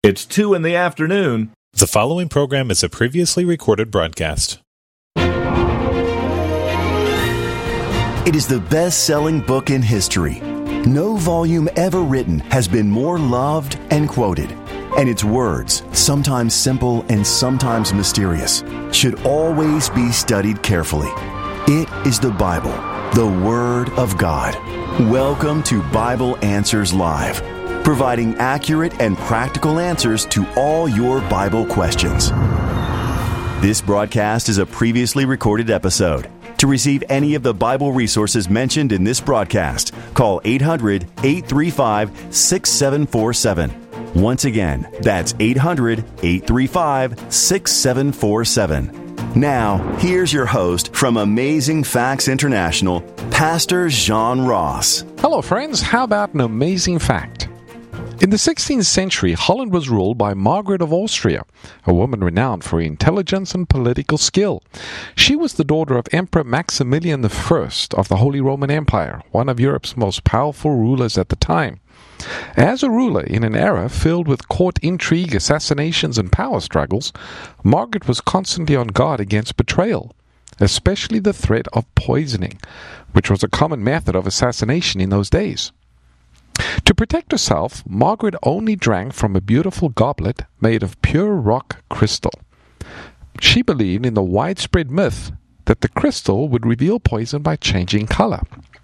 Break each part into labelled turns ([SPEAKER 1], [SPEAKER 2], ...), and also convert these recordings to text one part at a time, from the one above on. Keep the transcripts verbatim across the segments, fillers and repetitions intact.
[SPEAKER 1] It's two in the afternoon.
[SPEAKER 2] The following program is a previously recorded broadcast.
[SPEAKER 3] It is the best-selling book in history. No volume ever written has been more loved and quoted. And its words, sometimes simple and sometimes mysterious, should always be studied carefully. It is the Bible, the Word of God. Welcome to Bible Answers Live, providing accurate and practical answers to all your Bible questions. This broadcast is a previously recorded episode. To receive any of the Bible resources mentioned in this broadcast, call eight hundred, eight three five, six seven four seven. Once again, that's eight hundred, eight three five, six seven four seven. Now, here's your host from Amazing Facts International, Pastor John Ross.
[SPEAKER 4] Hello, friends. How about an amazing fact? In the sixteenth century, Holland was ruled by Margaret of Austria, a woman renowned for intelligence and political skill. She was the daughter of Emperor Maximilian the First of the Holy Roman Empire, one of Europe's most powerful rulers at the time. As a ruler in an era filled with court intrigue, assassinations, and power struggles, Margaret was constantly on guard against betrayal, especially the threat of poisoning, which was a common method of assassination in those days. To protect herself, Margaret only drank from a beautiful goblet made of pure rock crystal. She believed in the widespread myth that the crystal would reveal poison by changing color.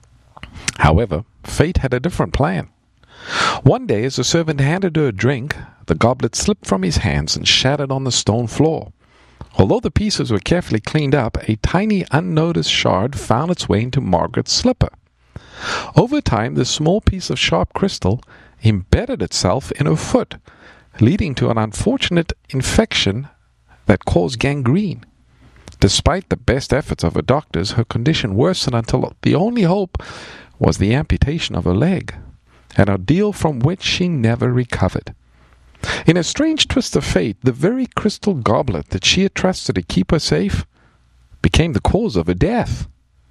[SPEAKER 4] However, fate had a different plan. One day, as a servant handed her a drink, the goblet slipped from his hands and shattered on the stone floor. Although the pieces were carefully cleaned up, a tiny unnoticed shard found its way into Margaret's slipper. Over time, this small piece of sharp crystal embedded itself in her foot, leading to an unfortunate infection that caused gangrene. Despite the best efforts of her doctors, her condition worsened until the only hope was the amputation of her leg, an ordeal from which she never recovered. In a strange twist of fate, the very crystal goblet that she had trusted to keep her safe became the cause of her death.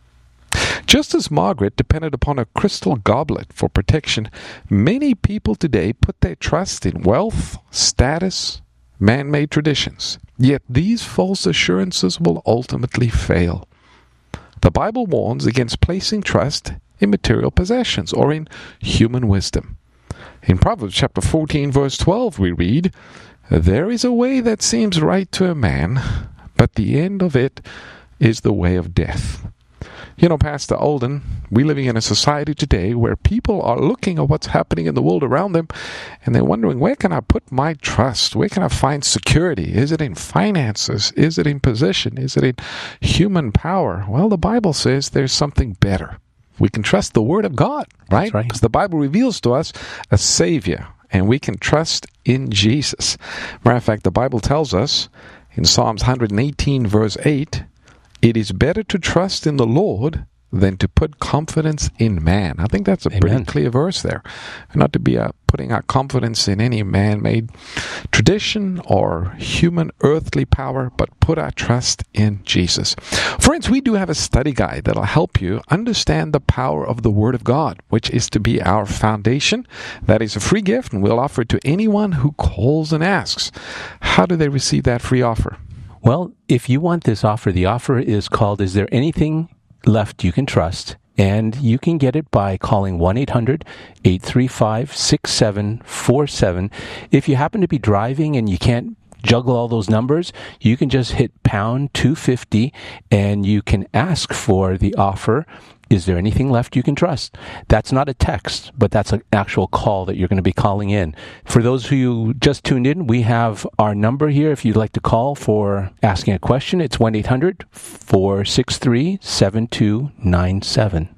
[SPEAKER 4] Just as Margaret depended upon a crystal goblet for protection, many people today put their trust in wealth, status, man-made traditions. Yet these false assurances will ultimately fail. The Bible warns against placing trust in material possessions or in human wisdom. In Proverbs chapter fourteen, verse twelve, we read, "There is a way that seems right to a man, but the end of it is the way of death." You know, Pastor Alden, we're living in a society today where people are looking at what's happening in the world around them, and they're wondering, where can I put my trust? Where can I find security? Is it in finances? Is it in position? Is it in human power? Well, the Bible says there's something better. We can trust the Word of God, right?
[SPEAKER 5] That's right.
[SPEAKER 4] Because the Bible reveals to us a Savior, and we can trust in Jesus. Matter of fact, the Bible tells us in Psalms one eighteen, verse eight, "It is better to trust in the Lord than to put confidence in man." I think that's a
[SPEAKER 5] Amen.
[SPEAKER 4] pretty clear verse there. Not to be uh, putting our confidence in any man-made tradition or human earthly power, but put our trust in Jesus. Friends, we do have a study guide that'll help you understand the power of the Word of God, which is to be our foundation. That is a free gift, and we'll offer it to anyone who calls and asks. How do they receive that free offer?
[SPEAKER 5] Well, if you want this offer, the offer is called Is There Anything Left You Can Trust? And you can get it by calling one eight hundred, eight three five, six seven four seven. If you happen to be driving and you can't juggle all those numbers, you can just hit pound two fifty and you can ask for the offer, Is There Anything Left You Can Trust? That's not a text, but that's an actual call that you're going to be calling in. For those who just tuned in, we have our number here. If you'd like to call for asking a question, it's one eight hundred, four six three, seven two nine seven.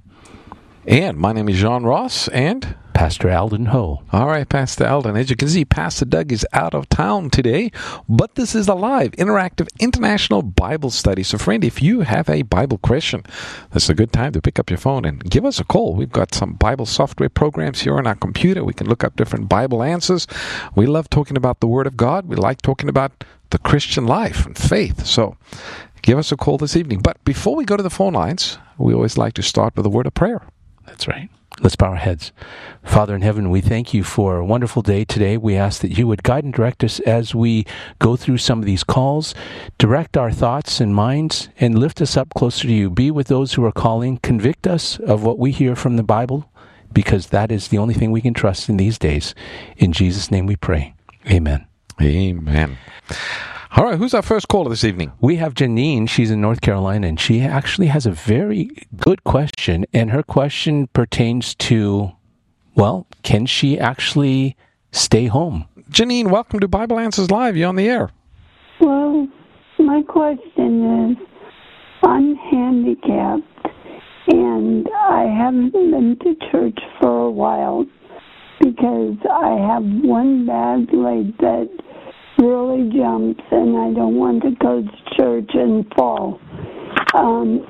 [SPEAKER 4] And my name is John Ross, and
[SPEAKER 5] Pastor Alden Ho.
[SPEAKER 4] All right, Pastor Alden. As you can see, Pastor Doug is out of town today, but this is a live, interactive, international Bible study. So, friend, if you have a Bible question, this is a good time to pick up your phone and give us a call. We've got some Bible software programs here on our computer. We can look up different Bible answers. We love talking about the Word of God. We like talking about the Christian life and faith. So, give us a call this evening. But before we go to the phone lines, we always like to start with a word of prayer.
[SPEAKER 5] That's right. Let's bow our heads. Father in heaven, we thank you for a wonderful day today. We ask that you would guide and direct us as we go through some of these calls. Direct our thoughts and minds and lift us up closer to you. Be with those who are calling. Convict us of what we hear from the Bible, because that is the only thing we can trust in these days. In Jesus' name we pray. Amen.
[SPEAKER 4] Amen. All right, who's our first caller this evening?
[SPEAKER 5] We have Janine. She's in North Carolina, and she actually has a very good question. And her question pertains to, well, can she actually stay home?
[SPEAKER 4] Janine, welcome to Bible Answers Live. You're on the air.
[SPEAKER 6] Well, my question is, I'm handicapped, and I haven't been to church for a while because I have one bad leg that really jumps, and I don't want to go to church and fall. Um,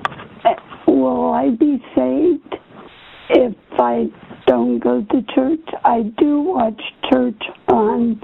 [SPEAKER 6] will I be saved if I don't go to church? I do watch church on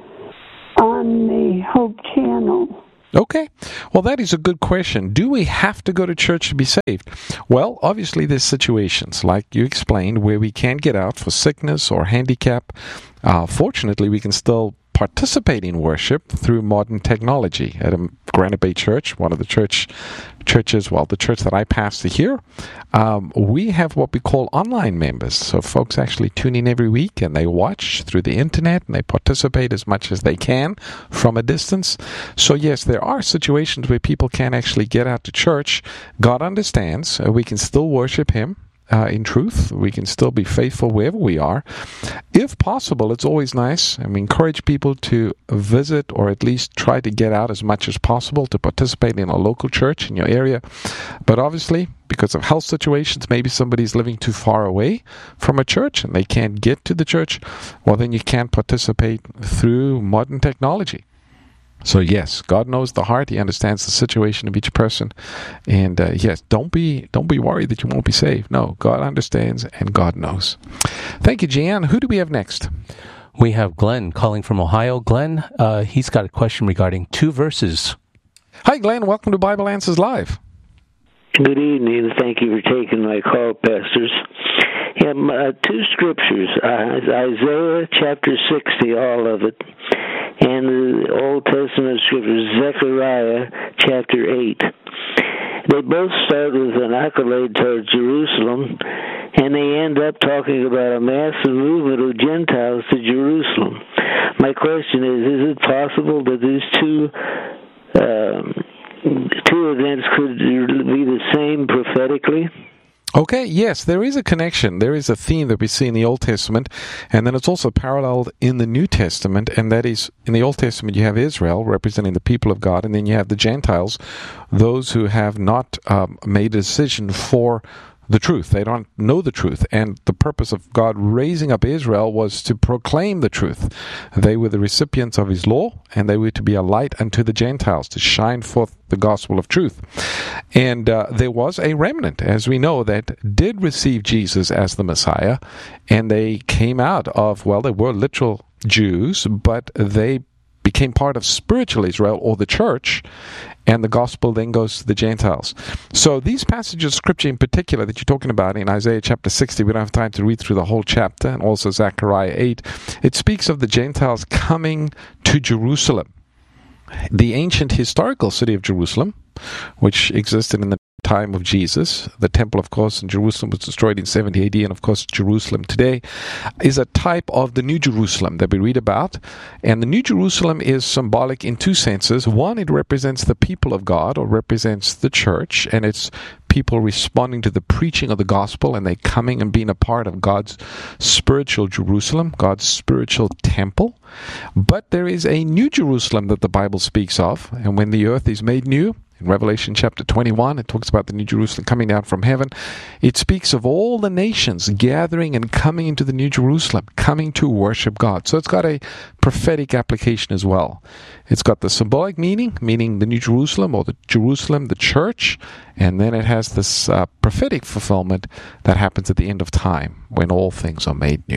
[SPEAKER 6] on the Hope Channel.
[SPEAKER 4] Okay. Well, that is a good question. Do we have to go to church to be saved? Well, obviously there's situations, like you explained, where we can't get out for sickness or handicap. Uh, fortunately, we can still participate in worship through modern technology. At a Granite Bay Church, one of the church churches, well, the church that I pastor here, um, we have what we call online members. So folks actually tune in every week and they watch through the internet and they participate as much as they can from a distance. So yes, there are situations where people can actually get out to church. God understands. Uh, we can still worship Him. Uh, in truth, we can still be faithful wherever we are. If possible, it's always nice, and we encourage people to visit or at least try to get out as much as possible to participate in a local church in your area. But obviously, because of health situations, maybe somebody's living too far away from a church and they can't get to the church, well, then you can't participate through modern technology. So yes, God knows the heart. He understands the situation of each person, and uh, yes, don't be don't be worried that you won't be saved. No, God understands and God knows. Thank you, Jan. Who do we have next?
[SPEAKER 5] We have Glenn calling from Ohio. Glenn, uh, he's got a question regarding two verses.
[SPEAKER 4] Hi, Glenn. Welcome to Bible Answers Live.
[SPEAKER 7] Good evening. Thank you for taking my call, pastors. Yeah, uh, two scriptures, uh, Isaiah chapter sixty, all of it, and the Old Testament scripture, Zechariah chapter eight. They both start with an accolade towards Jerusalem, and they end up talking about a massive movement of Gentiles to Jerusalem. My question is, is it possible that these two um, two events could be the same prophetically?
[SPEAKER 4] Okay, yes, there is a connection. There is a theme that we see in the Old Testament, and then it's also paralleled in the New Testament, and that is, in the Old Testament you have Israel representing the people of God, and then you have the Gentiles, those who have not um, made a decision for the truth. They don't know the truth, and the purpose of God raising up Israel was to proclaim the truth. They were the recipients of His law, and they were to be a light unto the Gentiles, to shine forth the gospel of truth. And uh, there was a remnant, as we know, that did receive Jesus as the Messiah, and they came out of, well, they were literal Jews, but they became part of spiritual Israel, or the church, and the gospel then goes to the Gentiles. So these passages of scripture in particular that you're talking about in Isaiah chapter sixty, we don't have time to read through the whole chapter, and also Zechariah eight, it speaks of the Gentiles coming to Jerusalem. The ancient historical city of Jerusalem, which existed in the time of Jesus, the temple, of course, in Jerusalem was destroyed in seventy A D, and of course Jerusalem today is a type of the New Jerusalem that we read about. And the New Jerusalem is symbolic in two senses. One, it represents the people of God, or represents the church, and it's people responding to the preaching of the gospel, and they coming and being a part of God's spiritual Jerusalem, God's spiritual temple. But there is a New Jerusalem that the Bible speaks of, and when the earth is made new, in Revelation chapter twenty-one, it talks about the New Jerusalem coming down from heaven. It speaks of all the nations gathering and coming into the New Jerusalem, coming to worship God. So it's got a prophetic application as well. It's got the symbolic meaning, meaning the New Jerusalem, or the Jerusalem, the church, and then it has this uh, prophetic fulfillment that happens at the end of time when all things are made new.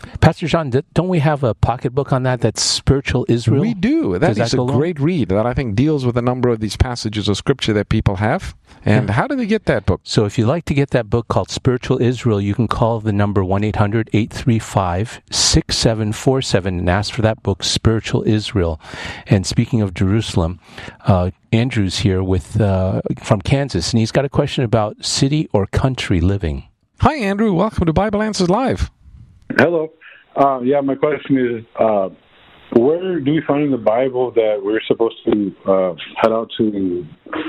[SPEAKER 5] Pastor John, don't we have a pocketbook on that? That's Spiritual Israel?
[SPEAKER 4] We do. That
[SPEAKER 5] Does
[SPEAKER 4] is
[SPEAKER 5] that
[SPEAKER 4] a great read that I think deals with a number of these passages of Scripture that people have. And yeah. How do they get that book?
[SPEAKER 5] So if you'd like to get that book called Spiritual Israel, you can call the number one eight hundred eight three five six seven four seven and ask for that book, Spiritual Israel. And speaking of Jerusalem, uh, Andrew's here with uh, from Kansas, and he's got a question about city or country living.
[SPEAKER 4] Hi, Andrew. Welcome to Bible Answers Live.
[SPEAKER 8] Hello. Uh, yeah, my question is, uh, where do we find in the Bible that we're supposed to uh, head out to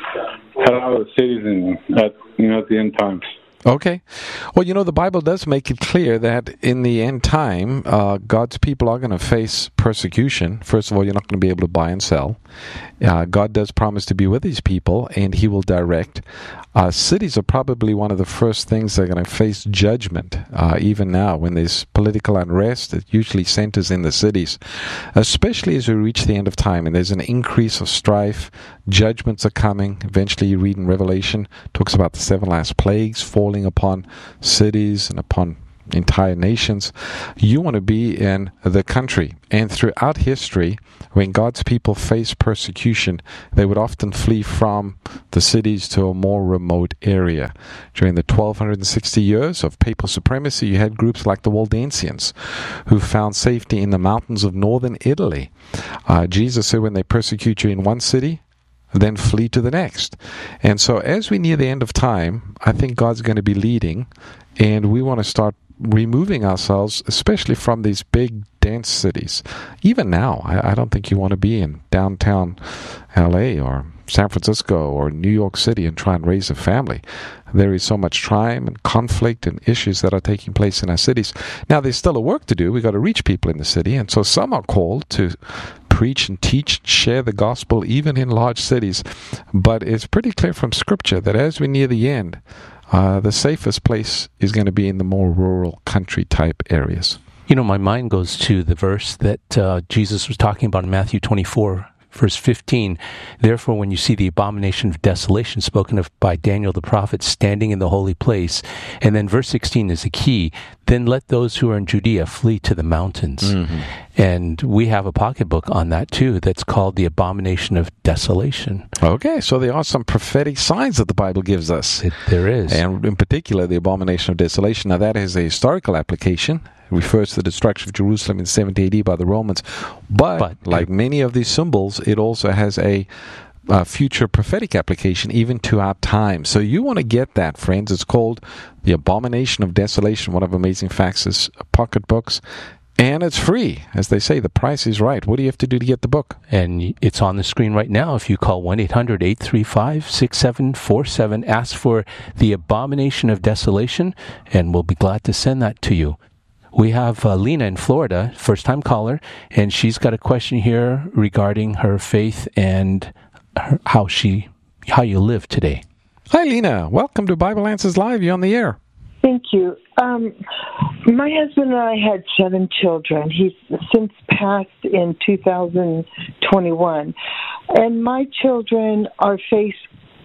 [SPEAKER 8] head out of the cities and at you know at the end times?
[SPEAKER 4] Okay. Well, you know, the Bible does make it clear that in the end time, uh, God's people are going to face persecution. First of all, you're not going to be able to buy and sell. Uh, God does promise to be with these people, and He will direct. Uh, cities are probably one of the first things that are going to face judgment, uh, even now when there's political unrest. It usually centers in the cities, especially as we reach the end of time, and there's an increase of strife. Judgments are coming. Eventually, you read in Revelation, talks about the seven last plagues falling upon cities and upon entire nations. You want to be in the country. And throughout history, when God's people face persecution, they would often flee from the cities to a more remote area. During the twelve sixty years of papal supremacy, you had groups like the Waldensians who found safety in the mountains of northern Italy. Uh, Jesus said, when they persecute you in one city, then flee to the next. And so as we near the end of time, I think God's going to be leading, and we want to start removing ourselves, especially from these big, dense cities. Even now, I, I don't think you want to be in downtown L A or San Francisco or New York City and try and raise a family. There is so much crime and conflict and issues that are taking place in our cities. Now, there's still a work to do. We've got to reach people in the city, and so some are called to preach and teach, share the gospel, even in large cities. But it's pretty clear from Scripture that as we near the end, uh, the safest place is going to be in the more rural country type areas.
[SPEAKER 5] You know, my mind goes to the verse that uh, Jesus was talking about in Matthew twenty-four, verse fifteen. Therefore, when you see the abomination of desolation spoken of by Daniel the prophet standing in the holy place, and then verse sixteen is the key, then let those who are in Judea flee to the mountains. Mm-hmm. And we have a pocketbook on that too that's called The Abomination of Desolation.
[SPEAKER 4] Okay, so there are some prophetic signs that the Bible gives us.
[SPEAKER 5] It, there is.
[SPEAKER 4] And in particular, the Abomination of Desolation. Now that is a historical application. It refers to the destruction of Jerusalem in seventy A D by the Romans. But, but like many of these symbols, it also has a uh, future prophetic application even to our time. So you want to get that, friends. It's called The Abomination of Desolation. One of Amazing Facts is pocketbooks. And it's free. As they say, the price is right. What do you have to do to get the book?
[SPEAKER 5] And it's on the screen right now. If you call one eight hundred eight three five six seven four seven, ask for The Abomination of Desolation, and we'll be glad to send that to you. We have uh, Lena in Florida, first-time caller, and she's got a question here regarding her faith and her, how she, how you live today.
[SPEAKER 4] Hi, Lena. Welcome to Bible Answers Live. You're on the air.
[SPEAKER 9] Thank you. Um, my husband and I had seven children. He's since passed in two thousand twenty-one. And my children are faced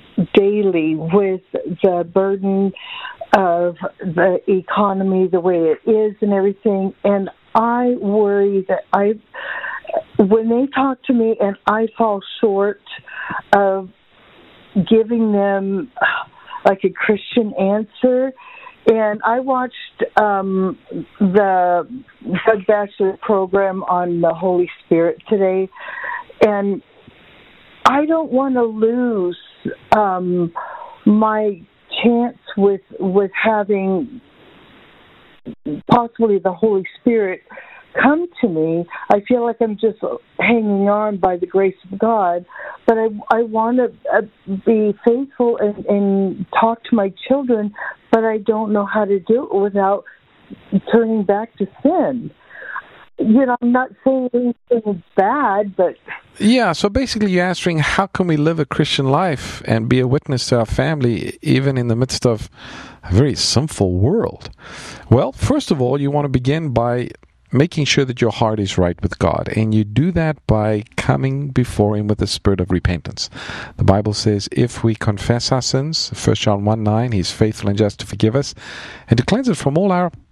[SPEAKER 9] daily with the burden of the economy, the way it is and everything. And I worry that I, when they talk to me and I fall short of giving them like a Christian answer. And I watched um, the Doug Batchelor program on the Holy Spirit today, and I don't want to lose um, my chance with with having possibly the Holy Spirit come to me. I feel like I'm just hanging on by the grace of God, but I, I want to uh, be faithful and, and talk to my children, but I don't know how to do it without turning back to sin. You know, I'm not saying anything bad, but...
[SPEAKER 4] Yeah, so basically you're answering, how can we live a Christian life and be a witness to our family even in the midst of a very sinful world? Well, first of all, you want to begin by making sure that your heart is right with God. And you do that by coming before Him with a spirit of repentance. The Bible says, if we confess our sins, First John one nine, He's faithful and just to forgive us and to cleanse us from all our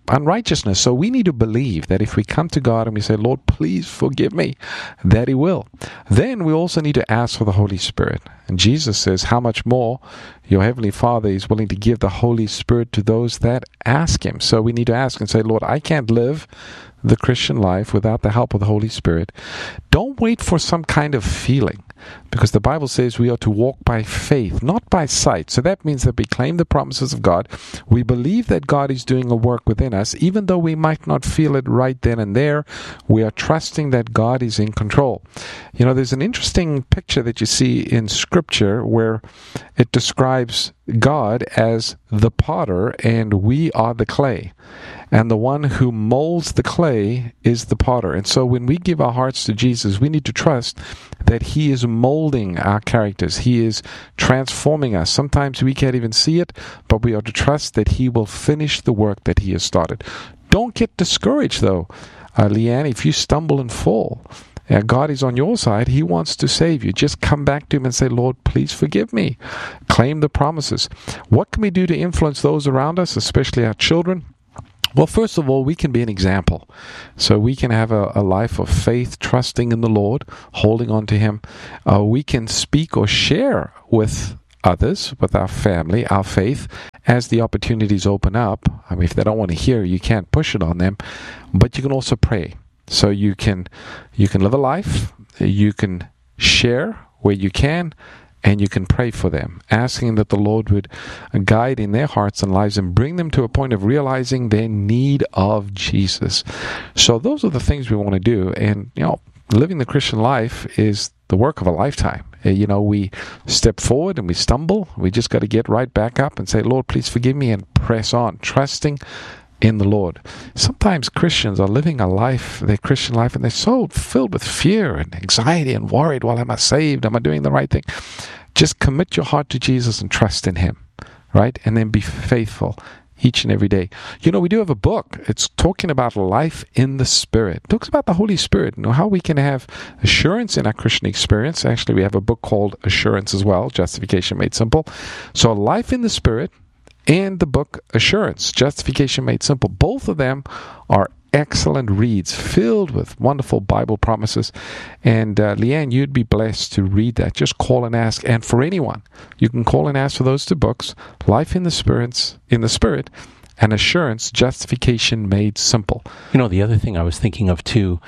[SPEAKER 4] unrighteousness. So we need to believe that if we come to God and we say, Lord, please forgive me, that He will. Then we also need to ask for the Holy Spirit. And Jesus says, how much more your Heavenly Father is willing to give the Holy Spirit to those that ask Him. So we need to ask and say, Lord, I can't live the Christian life without the help of the Holy Spirit. Don't wait for some kind of feeling, because the Bible says we are to walk by faith, not by sight. So that means that we claim the promises of God. We believe that God is doing a work within us, even though we might not feel it right then and there. We are trusting that God is in control. You know, there's an interesting picture that you see in Scripture where it describes God as the potter and we are the clay. And the one who molds the clay is the potter. And so when we give our hearts to Jesus, we need to trust that He is molding our characters. He is transforming us. Sometimes we can't even see it, but we are to trust that He will finish the work that He has started. Don't get discouraged, though. Uh, Leanne, if you stumble and fall, uh, God is on your side. He wants to save you. Just come back to Him and say, Lord, please forgive me. Claim the promises. What can we do to influence those around us, especially our children? Well, first of all, we can be an example. So we can have a, a life of faith, trusting in the Lord, holding on to Him. Uh, we can speak or share with others, with our family, our faith, as the opportunities open up. I mean, if they don't want to hear, you can't push it on them. But you can also pray. So you can you can live a life, you can share where you can, and you can pray for them, asking that the Lord would guide in their hearts and lives and bring them to a point of realizing their need of Jesus. So those are the things we want to do. And, you know, living the Christian life is the work of a lifetime. You know, we step forward and we stumble. We just got to get right back up and say, Lord, please forgive me, and press on, trusting in the Lord. Sometimes Christians are living a life, their Christian life, and they're so filled with fear and anxiety and worried. Well, am I saved? Am I doing the right thing? Just commit your heart to Jesus and trust in Him, right? And then be faithful each and every day. You know, we do have a book. It's talking about life in the Spirit. It talks about the Holy Spirit, you know, how we can have assurance in our Christian experience. Actually, we have a book called Assurance as well, Justification Made Simple. So life in the Spirit and the book Assurance, Justification Made Simple. Both of them are excellent reads filled with wonderful Bible promises. And uh, Leanne, you'd be blessed to read that. Just call and ask. And for anyone, you can call and ask for those two books, Life in the Spirit, in the Spirit, and Assurance, Justification Made Simple.
[SPEAKER 5] You know, the other thing I was thinking of too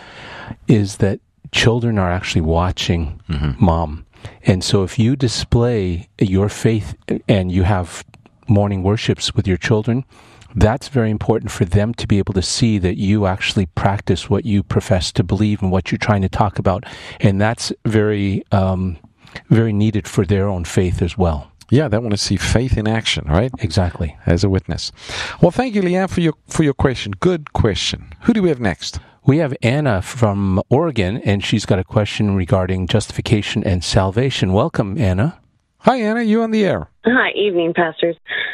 [SPEAKER 5] is that children are actually watching mm-hmm. mom. And so if you display your faith and you have morning worships with your children, that's very important for them to be able to see that you actually practice what you profess to believe and what you're trying to talk about. And that's very, um, very needed for their own faith as well.
[SPEAKER 4] Yeah, they want to see faith in action, right?
[SPEAKER 5] Exactly.
[SPEAKER 4] As a witness. Well, thank you, Leanne, for your for your question. Good question. Who do we have next?
[SPEAKER 5] We have Anna from Oregon, and she's got a question regarding justification and salvation. Welcome, Anna.
[SPEAKER 4] Hi, Anna. You on the air?
[SPEAKER 10] Hi, evening, pastors.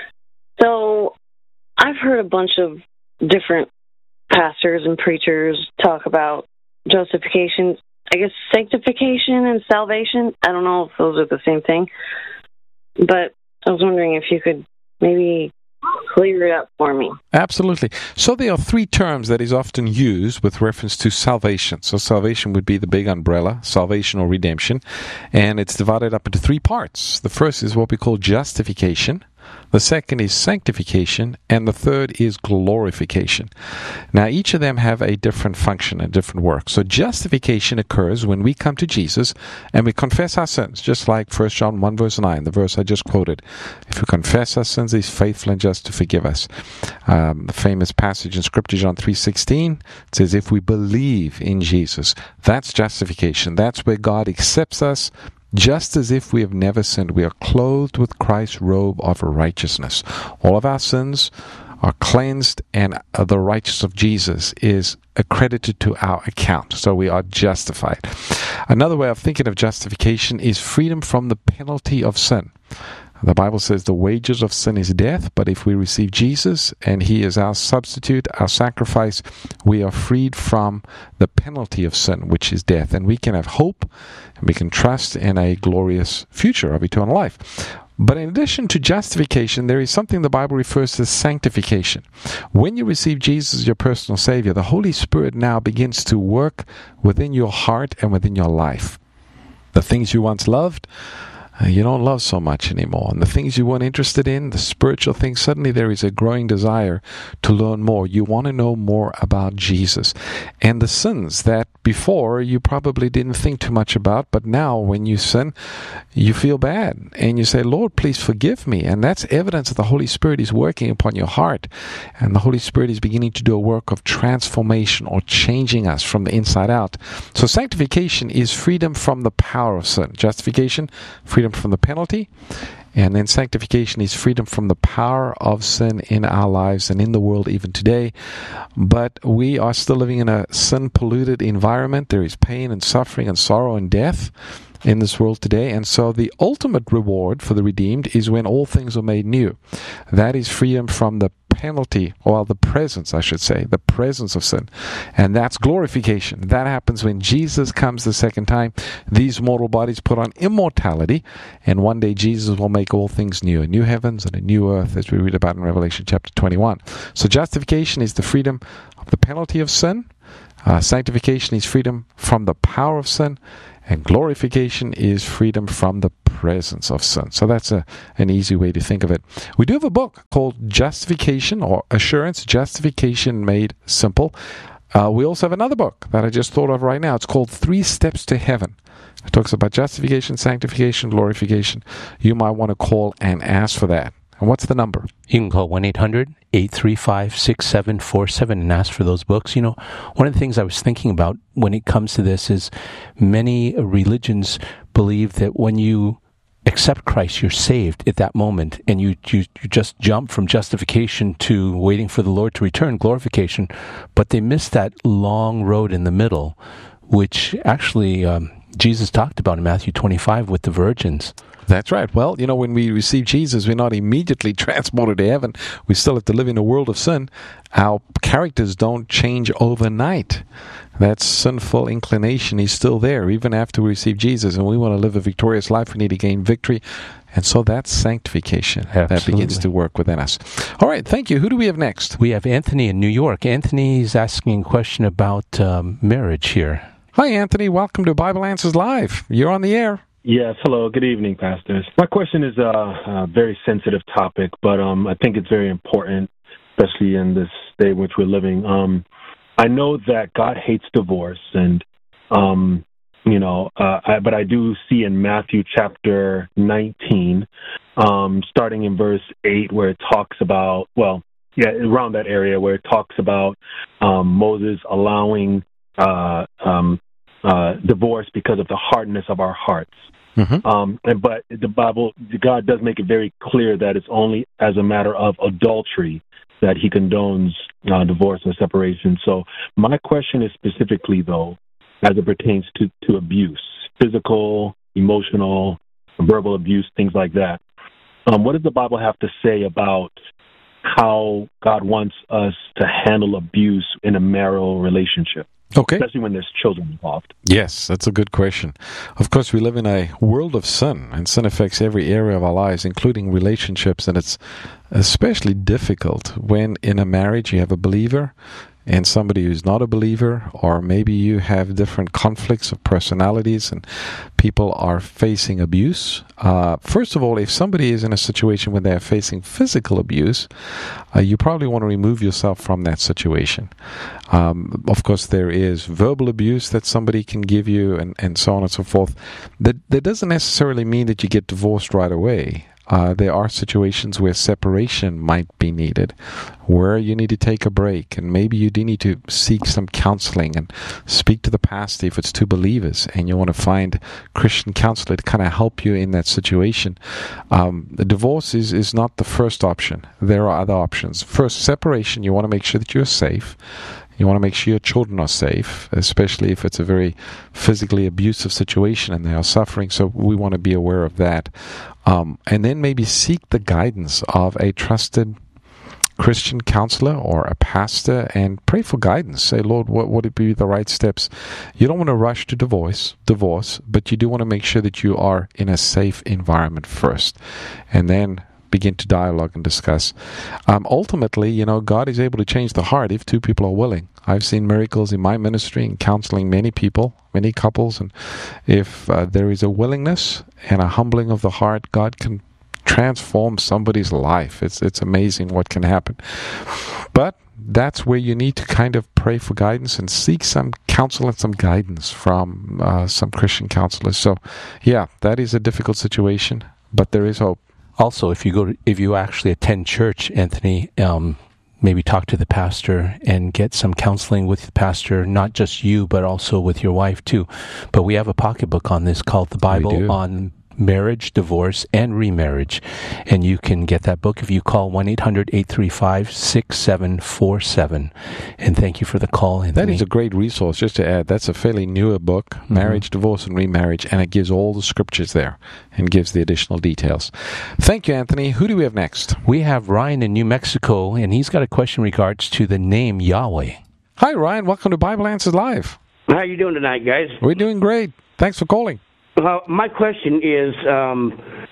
[SPEAKER 10] So I've heard a bunch of different pastors and preachers talk about justification, I guess sanctification and salvation. I don't know if those are the same thing, but I was wondering if you could maybe clear it up for me.
[SPEAKER 4] Absolutely. So there are three terms that is often used with reference to salvation. So salvation would be the big umbrella, salvation or redemption, and it's divided up into three parts. The first is what we call justification. The second is sanctification, and the third is glorification. Now, each of them have a different function and different work. So justification occurs when we come to Jesus and we confess our sins, just like First John one, verse nine, the verse I just quoted. If we confess our sins, He's faithful and just to forgive us. Um, the famous passage in Scripture, John three sixteen, it says, if we believe in Jesus, that's justification. That's where God accepts us, just as if we have never sinned. We are clothed with Christ's robe of righteousness. All of our sins are cleansed, and the righteousness of Jesus is accredited to our account. So we are justified. Another way of thinking of justification is freedom from the penalty of sin. The Bible says the wages of sin is death, but if we receive Jesus and He is our substitute, our sacrifice, we are freed from the penalty of sin, which is death. And we can have hope, and we can trust in a glorious future of eternal life. But in addition to justification, there is something the Bible refers to as sanctification. When you receive Jesus as your personal Savior, the Holy Spirit now begins to work within your heart and within your life. The things you once loved, Uh, you don't love so much anymore. And the things you weren't interested in, the spiritual things, suddenly there is a growing desire to learn more. You want to know more about Jesus. And the sins that before you probably didn't think too much about, but now when you sin, you feel bad. And you say, Lord, please forgive me. And that's evidence that the Holy Spirit is working upon your heart. And the Holy Spirit is beginning to do a work of transformation or changing us from the inside out. So sanctification is freedom from the power of sin. Justification, freedom from the penalty, and then sanctification is freedom from the power of sin in our lives and in the world even today. But we are still living in a sin-polluted environment. There is pain and suffering and sorrow and death in this world today, and so the ultimate reward for the redeemed is when all things are made new. That is freedom from the penalty, or the presence, I should say, the presence of sin. And that's glorification. That happens when Jesus comes the second time. These mortal bodies put on immortality, and one day Jesus will make all things new, a new heavens and a new earth, as we read about in Revelation chapter twenty-one. So justification is the freedom of the penalty of sin. Uh, sanctification is freedom from the power of sin. And glorification is freedom from the presence of sin. So that's a, an easy way to think of it. We do have a book called Justification or Assurance, Justification Made Simple. Uh, we also have another book that I just thought of right now. It's called Three Steps to Heaven. It talks about justification, sanctification, glorification. You might want to call and ask for that. And what's the number?
[SPEAKER 5] You can call one eight hundred eight three five six seven four seven and ask for those books. You know, one of the things I was thinking about when it comes to this is many religions believe that when you accept Christ, you're saved at that moment, and you, you, you just jump from justification to waiting for the Lord to return, glorification, but they miss that long road in the middle, which actually um, Jesus talked about in Matthew twenty-five with the virgins.
[SPEAKER 4] That's right. Well, you know, when we receive Jesus, we're not immediately transported to heaven. We still have to live in a world of sin. Our characters don't change overnight. That sinful inclination is still there, even after we receive Jesus. And we want to live a victorious life. We need to gain victory. And so that's sanctification.
[SPEAKER 5] Absolutely.
[SPEAKER 4] That begins to work within us. All right, thank you. Who do we have next?
[SPEAKER 5] We have Anthony in New York. Anthony's asking a question about um, marriage here.
[SPEAKER 4] Hi, Anthony. Welcome to Bible Answers Live. You're on the air.
[SPEAKER 11] Yes, hello. Good evening, pastors. My question is a, a very sensitive topic, but um, I think it's very important, especially in this day in which we're living. Um, I know that God hates divorce, and um, you know, uh, I, but I do see in Matthew chapter nineteen, um, starting in verse eight, where it talks about, well, yeah, around that area where it talks about um, Moses allowing uh, um, uh, divorce because of the hardness of our hearts. Mm-hmm. Um, and, but the Bible, God does make it very clear that it's only as a matter of adultery that he condones uh, divorce and separation. So my question is specifically, though, as it pertains to, to abuse, physical, emotional, verbal abuse, things like that. Um, what does the Bible have to say about how God wants us to handle abuse in a marital relationship?
[SPEAKER 4] Okay.
[SPEAKER 11] Especially when there's children involved.
[SPEAKER 4] Yes, that's a good question. Of course, we live in a world of sin, and sin affects every area of our lives, including relationships, and it's especially difficult when in a marriage you have a believer and somebody who's not a believer, or maybe you have different conflicts of personalities and people are facing abuse. Uh, first of all, if somebody is in a situation where they're facing physical abuse, uh, you probably want to remove yourself from that situation. Um, of course, there is verbal abuse that somebody can give you, and, and so on and so forth. That, that doesn't necessarily mean that you get divorced right away. Uh, there are situations where separation might be needed, where you need to take a break, and maybe you do need to seek some counseling and speak to the pastor if it's two believers, and you want to find Christian counselor to kind of help you in that situation. Um, the divorce is, is not the first option. There are other options. First, separation, you want to make sure that you're safe. You want to make sure your children are safe, especially if it's a very physically abusive situation and they are suffering. So we want to be aware of that. Um, and then maybe seek the guidance of a trusted Christian counselor or a pastor and pray for guidance. Say, Lord, what would it be the right steps? You don't want to rush to divorce, divorce, but you do want to make sure that you are in a safe environment first, and then begin to dialogue and discuss. Um, ultimately, you know, God is able to change the heart if two people are willing. I've seen miracles in my ministry and counseling many people, many couples, and if uh, there is a willingness and a humbling of the heart, God can transform somebody's life. It's it's amazing what can happen. But that's where you need to kind of pray for guidance and seek some counsel and some guidance from uh, some Christian counselors. So, yeah, that is a difficult situation, but there is hope.
[SPEAKER 5] Also, if you go, to, if you actually attend church, Anthony, um, maybe talk to the pastor and get some counseling with the pastor, not just you, but also with your wife too. But we have a pocketbook on this called The Bible on Marriage, Divorce, and Remarriage. And you can get that book if you call one eight hundred eight three five six seven four seven. And thank you for the call, Anthony.
[SPEAKER 4] That is a great resource, just to add. That's a fairly newer book, mm-hmm. Marriage, Divorce, and Remarriage, and it gives all the scriptures there and gives the additional details. Thank you, Anthony. Who do we have next?
[SPEAKER 5] We have Ryan in New Mexico, and he's got a question in regards to the name Yahweh.
[SPEAKER 4] Hi, Ryan. Welcome to Bible Answers Live.
[SPEAKER 12] How you doing tonight, guys?
[SPEAKER 4] We're doing great. Thanks for calling.
[SPEAKER 12] Well, my question is, um,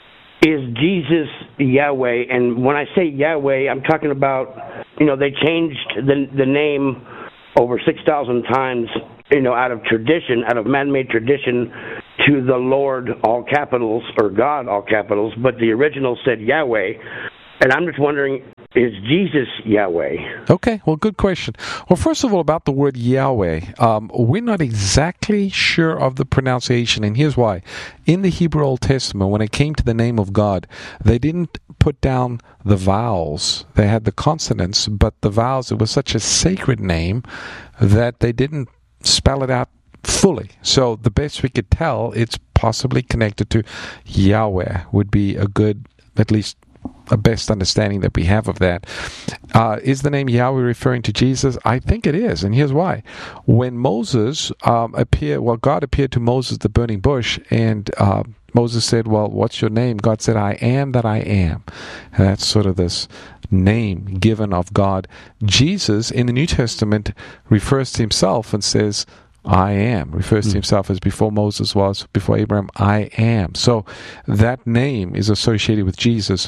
[SPEAKER 12] is Jesus Yahweh? And when I say Yahweh, I'm talking about, you know, they changed the the name over six thousand times, you know, out of tradition, out of man-made tradition, to the Lord, all capitals, or God, all capitals, but the original said Yahweh. And I'm just wondering, is Jesus Yahweh?
[SPEAKER 4] Okay, well, good question. Well, first of all, about the word Yahweh, um, we're not exactly sure of the pronunciation, and here's why. In the Hebrew Old Testament, when it came to the name of God, they didn't put down the vowels. They had the consonants, but the vowels, it was such a sacred name that they didn't spell it out fully. So the best we could tell, it's possibly connected to Yahweh would be a good, at least a best understanding that we have of that. Uh, is the name Yahweh referring to Jesus? I think it is, and here's why. When Moses um, appeared, well, God appeared to Moses at the burning bush, and uh, Moses said, well, what's your name? God said, I am that I am. And that's sort of this name given of God. Jesus, in the New Testament, refers to himself and says, I am, refers mm. to himself as before Moses was, before Abraham, I am. So that name is associated with Jesus.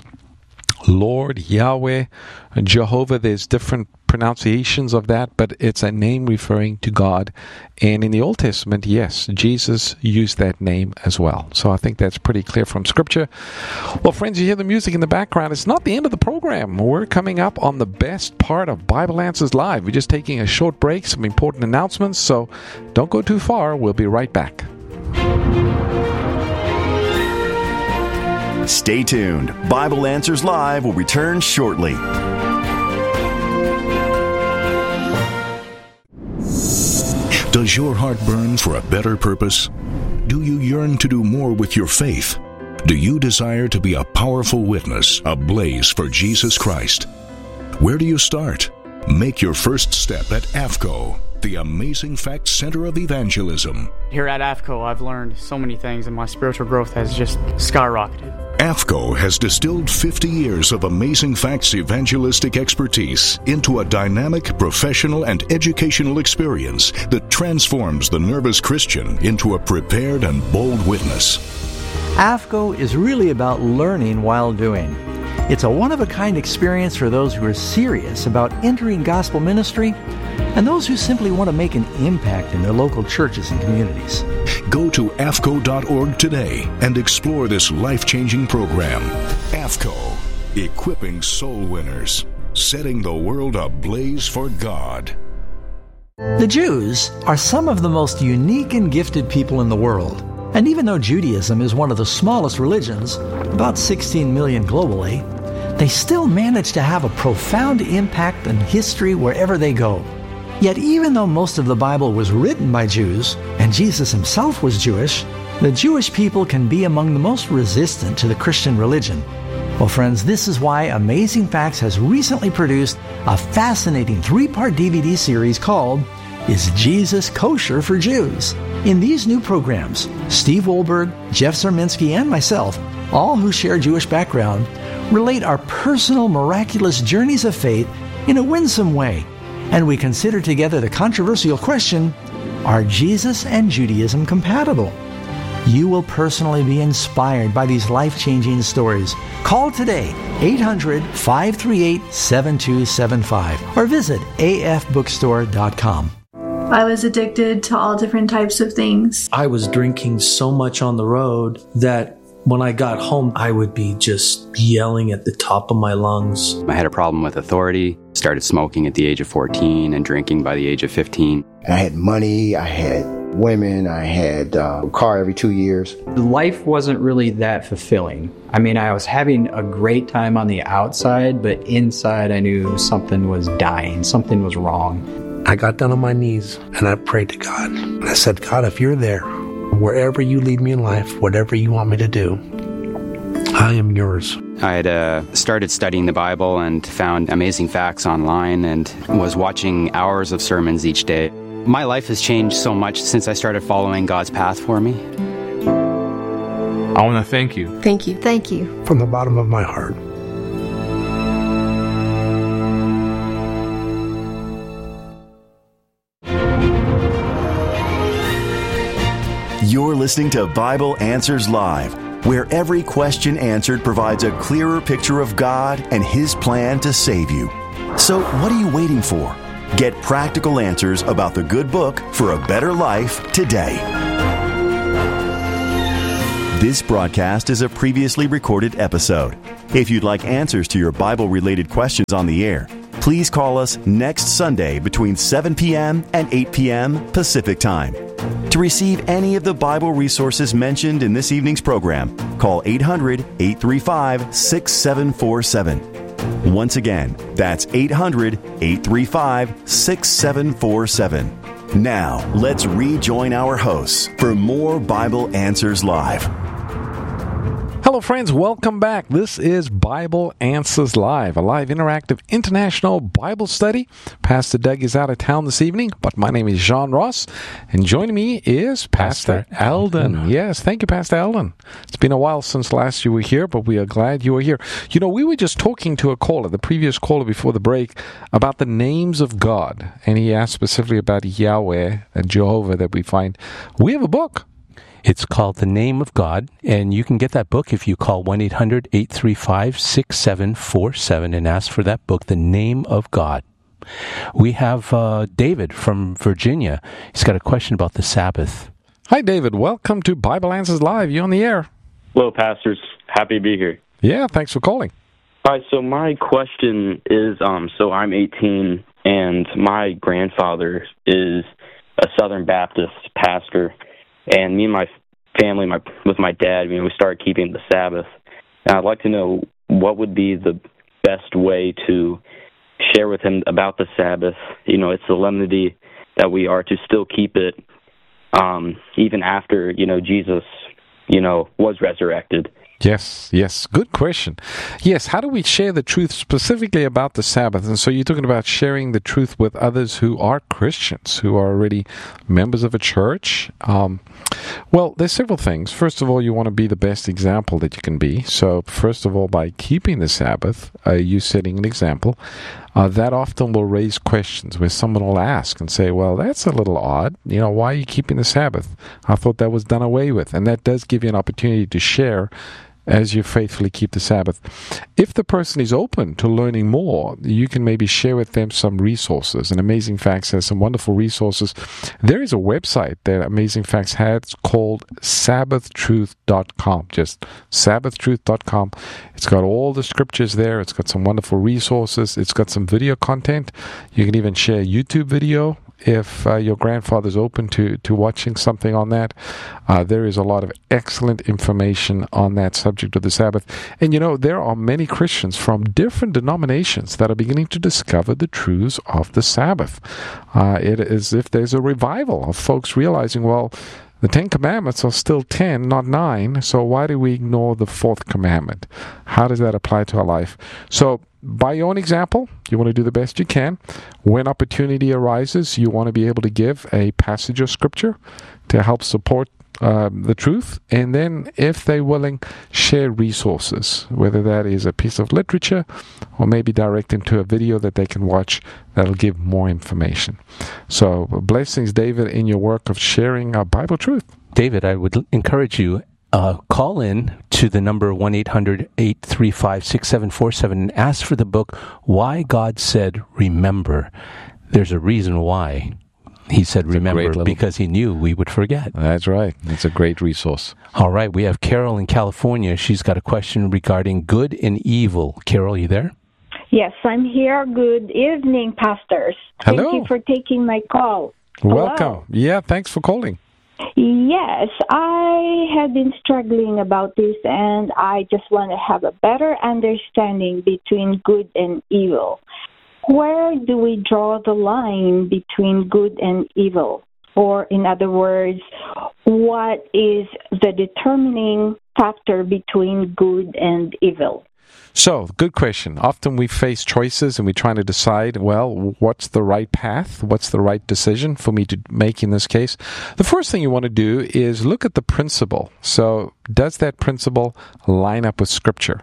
[SPEAKER 4] Lord, Yahweh, Jehovah, there's different pronunciations of that, but it's a name referring to God. And in the Old Testament, yes, Jesus used that name as well. So I think that's pretty clear from Scripture. Well, friends, you hear the music in the background. It's not the end of the program. We're coming up on the best part of Bible Answers Live. We're just taking a short break, some important announcements, so don't go too far. We'll be right back.
[SPEAKER 3] Stay tuned. Bible Answers Live will return shortly.
[SPEAKER 13] Does your heart burn for a better purpose? Do you yearn to do more with your faith? Do you desire to be a powerful witness, ablaze for Jesus Christ? Where do you start? Make your first step at A F C O, the Amazing Facts Center of Evangelism.
[SPEAKER 14] Here at A F C O, I've learned so many things, and my spiritual growth has just skyrocketed.
[SPEAKER 13] A F C O has distilled fifty years of Amazing Facts evangelistic expertise into a dynamic, professional, and educational experience that transforms the nervous Christian into a prepared and bold witness.
[SPEAKER 15] A F C O is really about learning while doing. It's a one-of-a-kind experience for those who are serious about entering gospel ministry and those who simply want to make an impact in their local churches and communities.
[SPEAKER 13] Go to A F C O dot org today and explore this life-changing program. A F C O, equipping soul winners, setting the world ablaze for God.
[SPEAKER 15] The Jews are some of the most unique and gifted people in the world. And even though Judaism is one of the smallest religions, about sixteen million globally, they still manage to have a profound impact on history wherever they go. Yet even though most of the Bible was written by Jews, and Jesus himself was Jewish, the Jewish people can be among the most resistant to the Christian religion. Well, friends, this is why Amazing Facts has recently produced a fascinating three-part D V D series called Is Jesus Kosher for Jews? In these new programs, Steve Wohlberg, Jeff Zerminski, and myself, all who share Jewish background, relate our personal miraculous journeys of faith in a winsome way, and we consider together the controversial question, are Jesus and Judaism compatible? You will personally be inspired by these life-changing stories. Call today, eight hundred, five three eight, seven two seven five, or visit a f bookstore dot com.
[SPEAKER 16] I was addicted to all different types of things.
[SPEAKER 17] I was drinking so much on the road that when I got home, I would be just yelling at the top of my lungs.
[SPEAKER 18] I had a problem with authority, started smoking at the age of fourteen and drinking by the age of fifteen.
[SPEAKER 19] I had money, I had women, I had uh, a car every two years.
[SPEAKER 20] Life wasn't really that fulfilling. I mean, I was having a great time on the outside, but inside I knew something was dying, something was wrong.
[SPEAKER 21] I got down on my knees and I prayed to God. And I said, God, if you're there, wherever you lead me in life, whatever you want me to do, I am yours.
[SPEAKER 18] I had uh, started studying the Bible and found amazing facts online and was watching hours of sermons each day. My life has changed so much since I started following God's path for me.
[SPEAKER 1] I want to thank you.
[SPEAKER 22] Thank you. Thank you.
[SPEAKER 21] From the bottom of my heart.
[SPEAKER 3] You're listening to Bible Answers Live, where every question answered provides a clearer picture of God and His plan to save you. So what are you waiting for? Get practical answers about the good book for a better life today. This broadcast is a previously recorded episode. If you'd like answers to your Bible-related questions on the air, please call us next Sunday between seven p.m. and eight p.m. Pacific Time. To receive any of the Bible resources mentioned in this evening's program, call eight hundred, eight three five, six seven four seven. Once again, that's eight hundred, eight three five, six seven four seven. Now, let's rejoin our hosts for more Bible Answers Live.
[SPEAKER 4] Hello, friends. Welcome back. This is Bible Answers Live, a live interactive international Bible study. Pastor Doug is out of town this evening, but my name is Jean Ross, and joining me is Pastor, Pastor Eldon. Eldon. Yes, thank you, Pastor Eldon. It's been a while since last you were here, but we are glad you were here. You know, we were just talking to a caller, the previous caller before the break, about the names of God, and he asked specifically about Yahweh and Jehovah that we find. We have a book.
[SPEAKER 5] It's called The Name of God, and you can get that book if you call one eight hundred, eight three five, six seven four seven and ask for that book, The Name of God. We have uh, David from Virginia. He's got a question about the Sabbath.
[SPEAKER 4] Hi, David. Welcome to Bible Answers Live. You're on the air.
[SPEAKER 23] Hello, pastors. Happy to be here.
[SPEAKER 4] Yeah, thanks for calling.
[SPEAKER 23] All right, so my question is, um, so I'm eighteen, and my grandfather is a Southern Baptist pastor. And me and my family, my with my dad, you know, we started keeping the Sabbath. And I'd like to know what would be the best way to share with him about the Sabbath, you know, its solemnity, that we are to still keep it um, even after, you know, Jesus, you know, was resurrected.
[SPEAKER 4] Yes, yes. Good question. Yes, how do we share the truth specifically about the Sabbath? And so you're talking about sharing the truth with others who are Christians, who are already members of a church. Um, well, there's several things. First of all, you want to be the best example that you can be. So first of all, by keeping the Sabbath, uh, you setting an example. Uh, that often will raise questions where someone will ask and say, well, that's a little odd. You know, why are you keeping the Sabbath? I thought that was done away with. And that does give you an opportunity to share as you faithfully keep the Sabbath. If the person is open to learning more, you can maybe share with them some resources. And Amazing Facts has some wonderful resources. There is a website that Amazing Facts has called sabbath truth dot com. Just sabbath truth dot com. It's got all the scriptures there. It's got some wonderful resources. It's got some video content. You can even share a YouTube video if uh, your grandfather's open to, to watching something on that. Uh, there is a lot of excellent information on that subject of the Sabbath. And you know, there are many Christians from different denominations that are beginning to discover the truths of the Sabbath. Uh, it is as if there's a revival of folks realizing, well, the Ten Commandments are still ten, not nine, so why do we ignore the fourth commandment? How does that apply to our life? So, by your own example, you want to do the best you can. When opportunity arises, you want to be able to give a passage of Scripture to help support um, the truth, and then, if they're willing, share resources, whether that is a piece of literature or maybe direct them to a video that they can watch that'll give more information. So, blessings, David, in your work of sharing our Bible truth.
[SPEAKER 5] David, I would encourage you, uh, call in to the number one eight hundred eight three five six seven four seven and ask for the book, Why God Said Remember. There's a reason why He said remember, little... because He knew we would forget.
[SPEAKER 4] That's right. It's a great resource.
[SPEAKER 5] All right. We have Carol in California. She's got a question regarding good and evil. Carol, you there?
[SPEAKER 2] Yes, I'm here. Good evening, pastors.
[SPEAKER 4] Hello.
[SPEAKER 2] Thank you for taking my call.
[SPEAKER 4] Welcome.
[SPEAKER 2] Hello.
[SPEAKER 4] Yeah, thanks for calling.
[SPEAKER 2] Yes, I have been struggling about this, and I just want to have a better understanding between good and evil. Where do we draw the line between good and evil? Or, in other words, what is the determining factor between good and evil?
[SPEAKER 4] So, good question. Often we face choices and we're trying to decide, well, what's the right path? What's the right decision for me to make in this case? The first thing you want to do is look at the principle. So, does that principle line up with Scripture?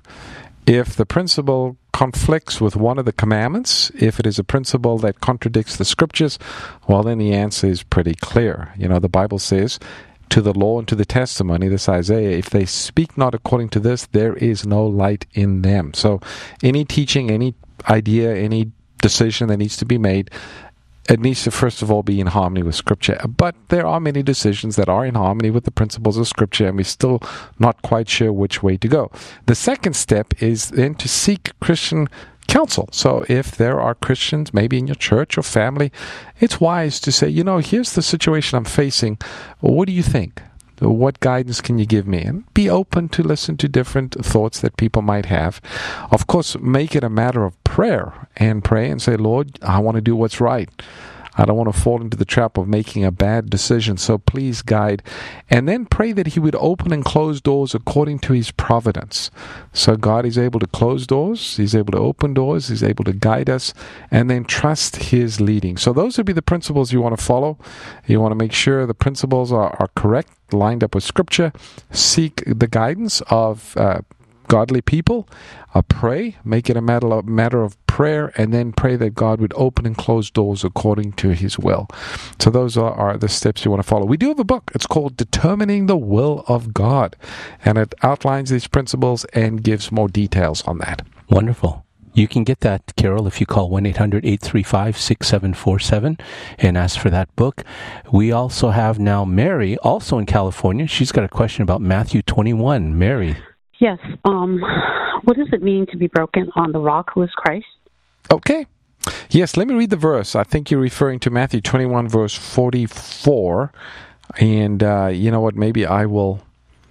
[SPEAKER 4] If the principle conflicts with one of the commandments, if it is a principle that contradicts the Scriptures, well, then the answer is pretty clear. You know, the Bible says, to the law and to the testimony, this Isaiah, if they speak not according to this, there is no light in them. So any teaching, any idea, any decision that needs to be made, it needs to first of all be in harmony with Scripture. But there are many decisions that are in harmony with the principles of Scripture, and we're still not quite sure which way to go. The second step is then to seek Christian counsel. So if there are Christians, maybe in your church or family, it's wise to say, you know, here's the situation I'm facing. What do you think? What guidance can you give me? And be open to listen to different thoughts that people might have. Of course, make it a matter of prayer and pray and say, Lord, I want to do what's right. I don't want to fall into the trap of making a bad decision, so please guide. And then pray that He would open and close doors according to His providence. So God is able to close doors, He's able to open doors, He's able to guide us, and then trust His leading. So those would be the principles you want to follow. You want to make sure the principles are, are correct, lined up with Scripture. Seek the guidance of uh, godly people. Uh, pray, make it a matter of, matter of prayer, and then pray that God would open and close doors according to His will. So those are, are the steps you want to follow. We do have a book. It's called Determining the Will of God, and it outlines these principles and gives more details on that.
[SPEAKER 5] Wonderful. You can get that, Carol, if you call one eight hundred eight three five six seven four seven and ask for that book. We also have now Mary, also in California. She's got a question about Matthew twenty-one. Mary.
[SPEAKER 6] Yes. Um, what does it mean to be broken on the rock who is Christ?
[SPEAKER 4] Okay. Yes, let me read the verse. I think you're referring to Matthew twenty-one, verse forty-four. And uh, you know what? Maybe I will.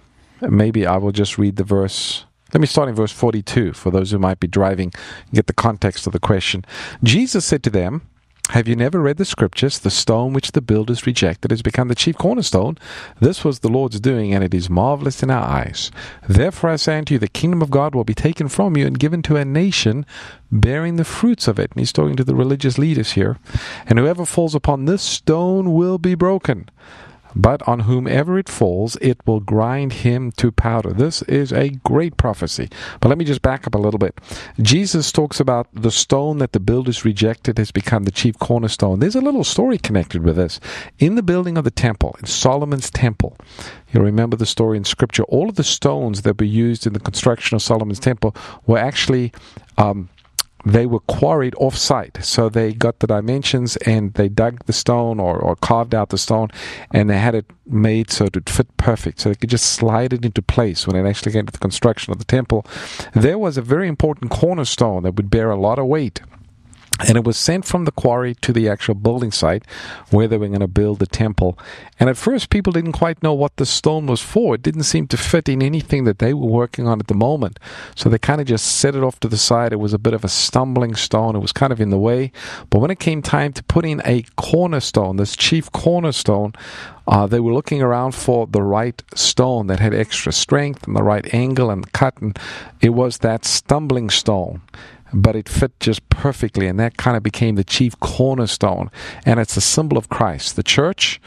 [SPEAKER 4] Maybe I will just read the verse. Let me start in verse forty-two for those who might be driving and get the context of the question. Jesus said to them, have you never read the Scriptures? The stone which the builders rejected has become the chief cornerstone. This was the Lord's doing, and it is marvelous in our eyes. Therefore I say unto you, the kingdom of God will be taken from you and given to a nation bearing the fruits of it. And he's talking to the religious leaders here. And whoever falls upon this stone will be broken. But on whomever it falls, it will grind him to powder. This is a great prophecy. But let me just back up a little bit. Jesus talks about the stone that the builders rejected has become the chief cornerstone. There's a little story connected with this. In the building of the temple, in Solomon's temple, you'll remember the story in Scripture, all of the stones that were used in the construction of Solomon's temple were actually... Um, They were quarried off-site, so they got the dimensions and they dug the stone or, or carved out the stone, and they had it made so it would fit perfect, so they could just slide it into place when it actually came to the construction of the temple. There was a very important cornerstone that would bear a lot of weight. And it was sent from the quarry to the actual building site where they were going to build the temple. And at first, people didn't quite know what the stone was for. It didn't seem to fit in anything that they were working on at the moment. So they kind of just set it off to the side. It was a bit of a stumbling stone. It was kind of in the way. But when it came time to put in a cornerstone, this chief cornerstone, uh, they were looking around for the right stone that had extra strength and the right angle and cut. And it was that stumbling stone. But it fit just perfectly, and that kind of became the chief cornerstone. And it's a symbol of Christ. The church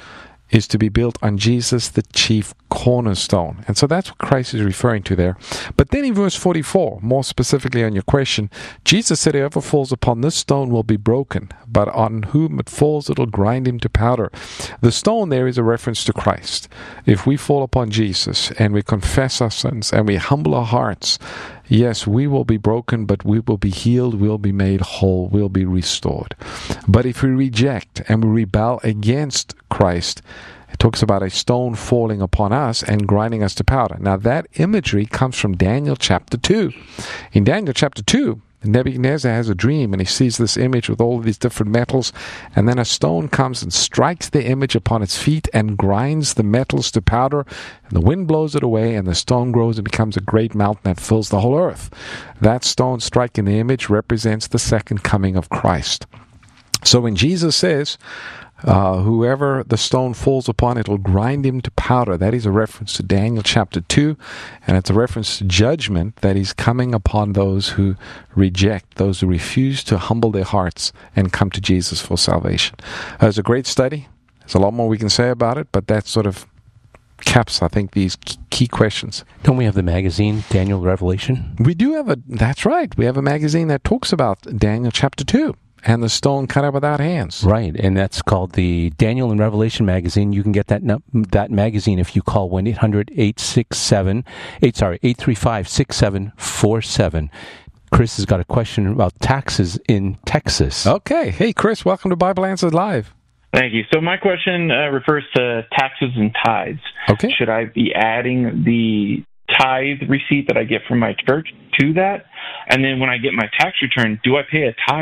[SPEAKER 4] is to be built on Jesus, the chief cornerstone. And so that's what Christ is referring to there. But then in verse forty-four, more specifically on your question, Jesus said, whoever falls upon this stone will be broken, but on whom it falls, it'll grind him to powder. The stone there is a reference to Christ. If we fall upon Jesus and we confess our sins and we humble our hearts, yes, we will be broken, but we will be healed, we'll be made whole, we'll be restored. But if we reject and we rebel against Christ, it talks about a stone falling upon us and grinding us to powder. Now that imagery comes from Daniel chapter two. In Daniel chapter two, Nebuchadnezzar has a dream and he sees this image with all of these different metals, and then a stone comes and strikes the image upon its feet and grinds the metals to powder, and the wind blows it away, and the stone grows and becomes a great mountain that fills the whole earth. That stone striking the image represents the second coming of Christ. So when Jesus says, Uh, whoever the stone falls upon, it'll grind him to powder. That is a reference to Daniel chapter two, and it's a reference to judgment that is coming upon those who reject, those who refuse to humble their hearts and come to Jesus for salvation. Uh, it's a great study. There's a lot more we can say about it, but that sort of caps, I think, these key questions.
[SPEAKER 5] Don't we have the magazine, Daniel Revelation?
[SPEAKER 4] We do have a, that's right, we have a magazine that talks about Daniel chapter two. And the stone cut out without hands.
[SPEAKER 5] Right, and that's called the Daniel and Revelation magazine. You can get that that magazine if you call one eight hundred eight six seven eight sorry eight three five six seven four seven. Chris has got a question about taxes in Texas.
[SPEAKER 4] Okay, hey Chris, welcome to Bible Answers Live.
[SPEAKER 7] Thank you. So my question uh, refers to taxes and tithes.
[SPEAKER 4] Okay.
[SPEAKER 7] Should I be adding the tithe receipt that I get from my church to that? And then when I get my tax return, do I pay a tithe